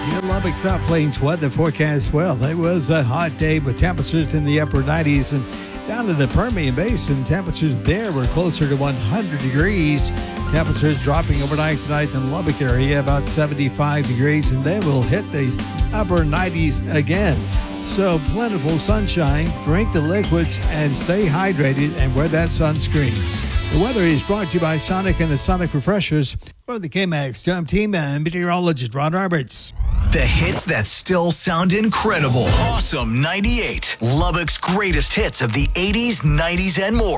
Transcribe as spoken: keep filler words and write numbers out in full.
Yeah, Lubbock South Plains weather forecast. Well, it was a hot day with temperatures in the upper nineties, and down to the Permian Basin, temperatures there were closer to one hundred degrees. Temperatures dropping overnight tonight in the Lubbock area, about seventy-five degrees, and then we'll hit the upper nineties again. So plentiful sunshine, drink the liquids, and stay hydrated, and wear that sunscreen. The weather is brought to you by Sonic and the Sonic Refreshers. For the K-Max Storm Team and meteorologist Ron Roberts. The hits that still sound incredible. Awesome ninety-eight. Lubbock's greatest hits of the eighties, nineties, and more.